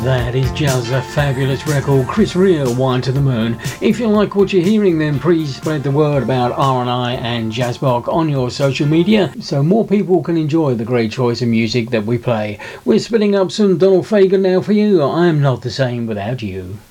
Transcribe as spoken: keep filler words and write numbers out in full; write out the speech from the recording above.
That is just a fabulous record. Chris Rea, Wine to the Moon. If you like what you're hearing, then please spread the word about R and I and Jazzbox on your social media so more people can enjoy the great choice of music that we play. We're spinning up some Donald Fagen now for you. I am not the same without you.